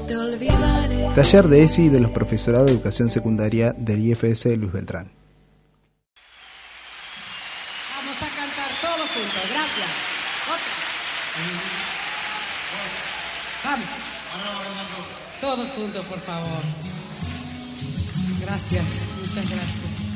te olvidaré. Taller de ESI de los profesorados de educación secundaria del IFS Luis Beltrán. Vamos a cantar todos juntos, gracias. Vamos. Todos juntos, por favor. Gracias, muchas gracias.